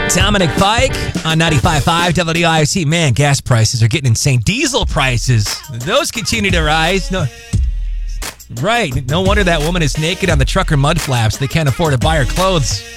Dominic Pike on 95.5 WIC. Man, gas prices are getting insane. Diesel prices, those continue to rise. No wonder that woman is naked on the trucker mud flaps. They can't afford to buy her clothes.